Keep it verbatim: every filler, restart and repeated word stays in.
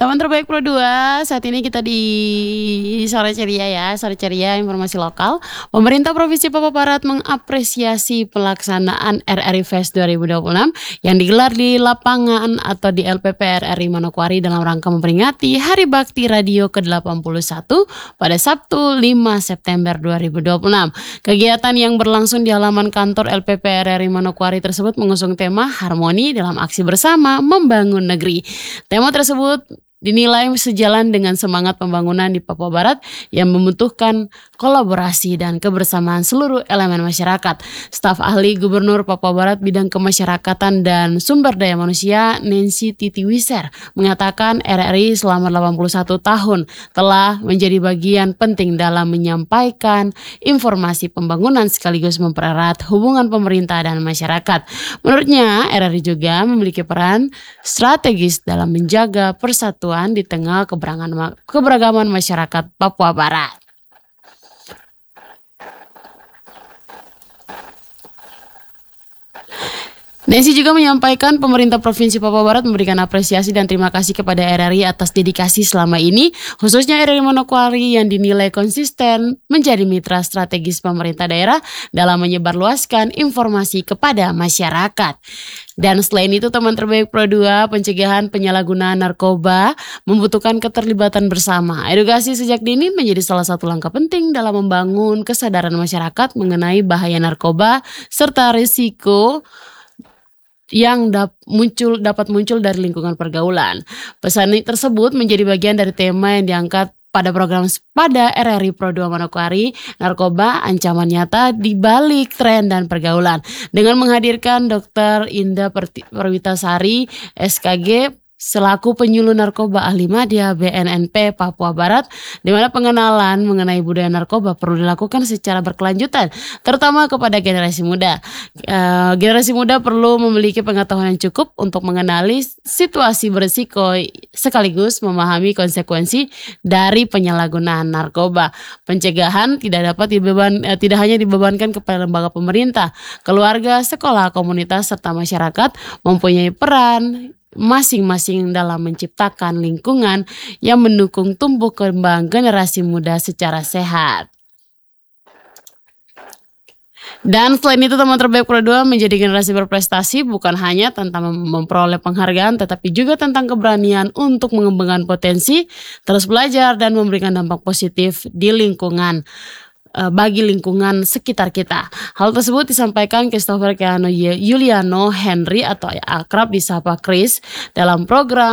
Teman terbaik Pro dua, saat ini kita di Sore Ceria ya, Sore Ceria informasi lokal. Pemerintah Provinsi Papua Barat mengapresiasi pelaksanaan R R I Fest dua ribu dua puluh enam yang digelar di lapangan atau di L P P R R I Manokwari dalam rangka memperingati Hari Bakti Radio ke delapan puluh satu pada Sabtu lima September dua ribu dua puluh enam. Kegiatan yang berlangsung di halaman kantor L P P R R I Manokwari tersebut mengusung tema Harmoni dalam Aksi Bersama Membangun Negeri. Tema tersebut dinilai sejalan dengan semangat pembangunan di Papua Barat yang membutuhkan kolaborasi dan kebersamaan seluruh elemen masyarakat. Staf ahli Gubernur Papua Barat bidang kemasyarakatan dan sumber daya manusia Nancy Titiwiser mengatakan R R I selama delapan puluh satu tahun telah menjadi bagian penting dalam menyampaikan informasi pembangunan sekaligus mempererat hubungan pemerintah dan masyarakat. Menurutnya, R R I juga memiliki peran strategis dalam menjaga persatuan di tengah keberagaman, keberagaman masyarakat Papua Barat. Nancy juga menyampaikan pemerintah Provinsi Papua Barat memberikan apresiasi dan terima kasih kepada R R I atas dedikasi selama ini, khususnya R R I Manokwari yang dinilai konsisten menjadi mitra strategis pemerintah daerah dalam menyebarluaskan informasi kepada masyarakat. Dan selain itu, teman terbaik Pro dua, pencegahan penyalahgunaan narkoba membutuhkan keterlibatan bersama. Edukasi sejak dini menjadi salah satu langkah penting dalam membangun kesadaran masyarakat mengenai bahaya narkoba serta risiko yang dap, muncul dapat muncul dari lingkungan pergaulan. Pesan tersebut menjadi bagian dari tema yang diangkat pada program pada R R I Pro dua Manokwari, narkoba ancaman nyata di balik tren dan pergaulan. Dengan menghadirkan Dokter Indah Perwitasari, S K G, selaku penyuluh narkoba ahli Madya B N N P Papua Barat, di mana pengenalan mengenai budaya narkoba perlu dilakukan secara berkelanjutan, terutama kepada generasi muda. Uh, generasi muda perlu memiliki pengetahuan yang cukup untuk mengenali situasi berisiko sekaligus memahami konsekuensi dari penyalahgunaan narkoba. Pencegahan tidak dapat dibeban, uh, tidak hanya dibebankan kepada lembaga pemerintah, keluarga, sekolah, komunitas serta masyarakat mempunyai peran masing-masing dalam menciptakan lingkungan yang mendukung tumbuh kembang generasi muda secara sehat. Dan selain itu, teman terbaik Pro dua menjadi generasi berprestasi bukan hanya tentang memperoleh penghargaan, tetapi juga tentang keberanian untuk mengembangkan potensi, terus belajar dan memberikan dampak positif di lingkungan bagi lingkungan sekitar kita. Hal tersebut disampaikan Christopher Keanu Yuliano Henry atau akrab disapa Chris dalam program